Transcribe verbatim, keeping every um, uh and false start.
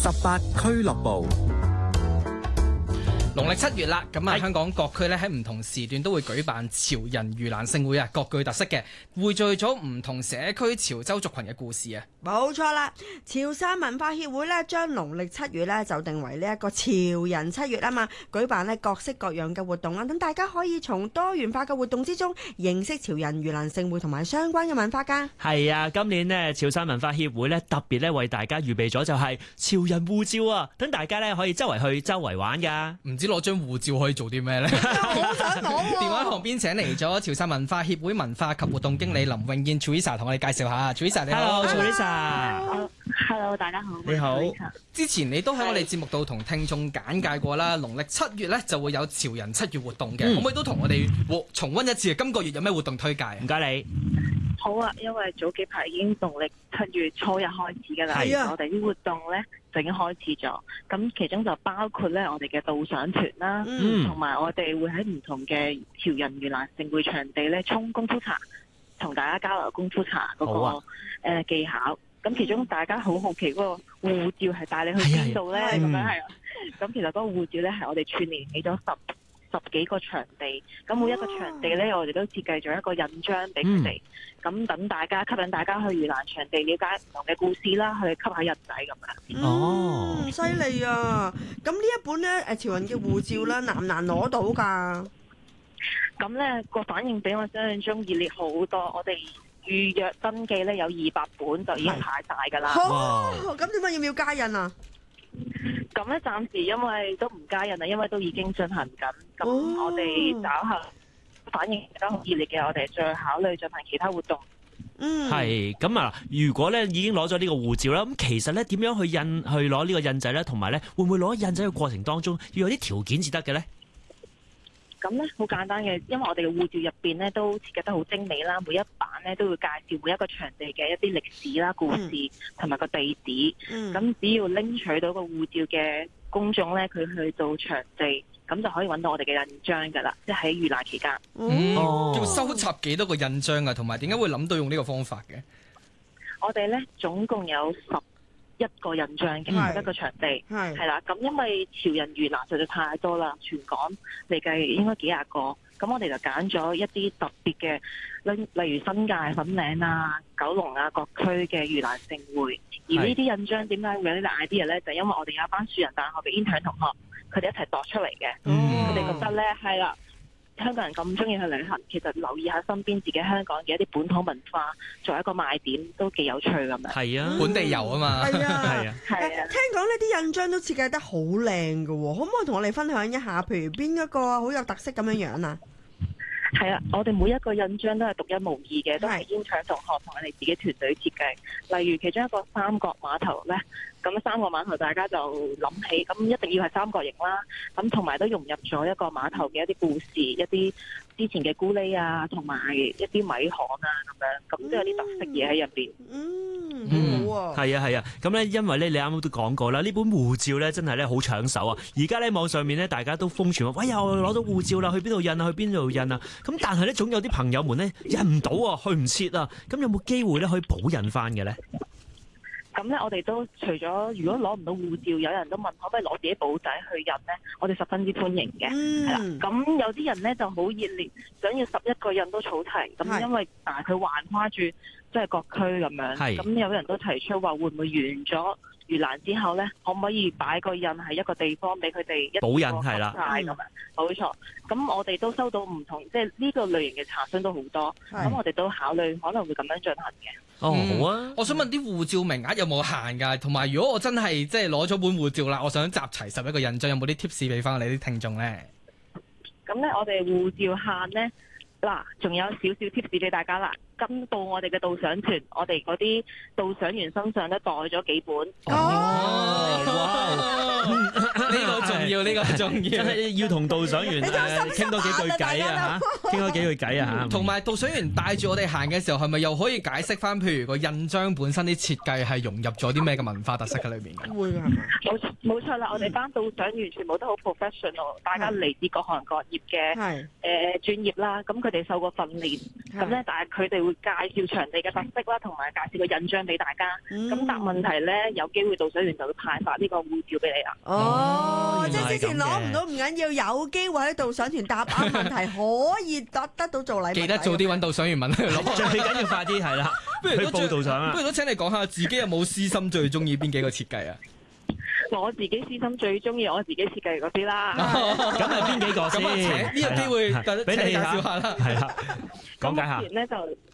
十八俱樂部。 農曆七月啦，咁啊香港各區咧喺唔同時段都會舉辦潮人盂蘭勝會啊，各具特色嘅，匯聚咗唔同社區潮州族群嘅故事啊。 冇錯啦，潮汕文化協會咧將農曆七月咧就定為呢一個潮人七月啊嘛，舉辦咧各式各樣嘅活動啦，等大家可以從多元化嘅活動之中認識潮人盂蘭勝會同埋相關嘅文化噶。 係啊，今年呢潮汕文化協會咧特別咧為大家預備咗就係潮人護照啊，等大家咧可以周圍去周圍玩噶。 唔知攞張護照可以做啲咩呢？ 我想攞喎。 電話旁邊請嚟咗潮汕文化協會文化及活動經理林詠燕 Teresa 同我哋介紹下。Teresa 你好。 Hello，Teresa。 Hello， 大家好。 你好。 之前你都喺我哋節目度同聽眾簡介過啦，農曆七月咧就會有潮人七月活動嘅，嗯、可唔可以都同我哋重溫一次？今個月有咩活動推介？唔該你。 好啊，因為早幾排已經農曆七月初一開始㗎啦，啊、我哋啲活動咧就已經開始咗。咁其中就包括咧我哋嘅導賞團啦，同埋、嗯、我哋會喺唔同嘅潮人盂蘭勝會場地咧沖功夫茶，同大家交流功夫茶嗰、那個誒、啊呃、技巧。咁其中大家好好奇嗰個護照係帶你去邊度咧？咁樣係啊。咁其實嗰個護照咧係我哋串連起咗十十幾個場地，咁每一個場地咧，我哋都設計咗一個印章俾佢哋，咁等、嗯、大家吸引大家去盂蘭場地了解唔同嘅故事啦，去吸下印仔咁樣。 哦，犀利啊！咁呢一本咧誒潮人嘅護照咧，難唔難攞到㗎？ 咁咧個反應比我想象中熱烈好多，我哋預約登記咧有二百本就已經排晒㗎啦。 好，咁點解要唔要加印啊？ 咁咧暫時因為都唔加印啦，因為都已經進行緊。咁我哋稍後反應得好熱烈嘅，我哋再考慮進行其他活動。 嗯， 係咁啊！如果咧已經攞咗呢個護照啦，咁其實咧點樣去印去攞呢個印仔咧？同埋咧會唔會攞印仔嘅過程當中要有啲條件至得嘅咧？ 咁咧好簡單嘅，因為我哋嘅護照入邊咧都設計得好精美啦，每一版咧都會介紹每一個場地嘅一啲歷史啦、故事同埋個地址。咁、嗯、只要拎取到個護照嘅公眾咧，佢去到場地，咁就可以揾到我哋嘅印章噶啦，即係喺盂蘭期間。 嗯，哦、要收集幾多個印章啊？同埋點解會諗到用呢個方法嘅？ 我哋咧總共有十一個印章嘅每一個場地，係啦。咁因為潮人盂蘭實在太多啦，全港嚟計應該幾廿個。咁我哋就揀咗一啲特別嘅，例例如新界粉嶺啊、九龍啊各區嘅盂蘭勝會。而呢啲印章點解會有呢啲 idea 咧？就因為我哋有一班樹仁大學嘅 intern 同學，佢哋一齊度出嚟嘅。佢哋、嗯、覺得咧係啦。香港人咁中意去旅行，其實留意下身邊自己香港嘅一啲本土文化，作為一個賣點都幾有趣咁樣。 係啊，本地遊啊嘛。係啊， 係啊，係啊。聽講呢啲印章都設計得好靚㗎喎，可唔可以同我哋分享一下？譬如邊一個好有特色咁樣樣啊？ 係啊，我哋每一個印章都係獨一無二嘅，都係煙腸同學同我哋自己團隊設計。例如其中一個三角碼頭咧，咁三個碼頭大家就諗起，咁一定要係三角形啦。咁同埋都融入咗一個碼頭嘅一啲故事，一啲之前嘅咕喱啊，同埋一啲米行啊咁樣，咁都有啲特色嘢喺入邊。 嗯，嗯好啊。 係啊係啊，咁咧因為咧你啱啱都講過啦，呢本護照咧真係咧好搶手啊！而家咧網上面咧大家都瘋傳話，喂，又攞到護照啦，去邊度印啊？去邊度印啊？咁但係咧總有啲朋友們咧印唔到啊，去唔切啊！咁有冇機會咧可以補印翻嘅咧？ 咁咧，我哋都除咗如果攞唔到護照，有人都問可唔可以攞自己簿仔去印咧，我哋十分之歡迎嘅。係啦、嗯，咁有啲人咧就好熱烈，想要十一個印都儲齊。咁因為但係佢橫跨住即係各區咁樣。咁是有人都提出話，會唔會完咗盂蘭之後咧，可唔可以擺個印喺一個地方俾佢哋一補印係啦，咁樣冇錯。咁我哋都收到唔同，即係呢個類型嘅查詢都好多。咁是我哋都考慮可能會咁樣進行嘅。 哦，好啊！我想問啲護照名額有冇限㗎？同埋如果我真係即係攞咗本護照啦，我想集齊十一個印章，有冇啲 tips 俾翻我哋啲聽眾咧？ 咁咧，我哋護照限咧，嗱，仲有少少 tips 俾大家啦。跟到我哋嘅導賞團，我哋嗰啲導賞員身上咧袋咗幾本。哦，哇！ 呢個重要，呢個重要， 真係要同導賞員誒傾多幾句偈啊嚇，傾多幾句偈啊嚇。 同埋導賞員帶住我哋行嘅時候，係咪又可以解釋翻？譬如個印章本身啲設計係融入咗啲咩嘅文化特色喺裏面嘅？ 會㗎係嘛？ 冇冇錯啦！我哋班導賞員全部都好 professional，大家嚟自各行各業嘅誒專業啦。咁佢哋受過訓練，咁咧但係佢哋會介紹場地嘅特色啦，同埋介紹個印章俾大家。咁答問題咧，有機會導賞員就會派發呢個護照俾你啦。 哦，即係之前攞唔到唔緊要，有機會喺導賞團答啱問題，可以得得到做禮物。 記得早啲揾導賞員問佢攞， 最緊要快啲係啦，不如去報導賞啊！ 不如都請你講下自己有冇私心最中意邊幾個設計啊？ 我自己私心最中意我自己設計嗰啲啦。 咁係邊幾個先？ 呢個機會俾你介紹下啦。 係啦，講解下。 目前咧就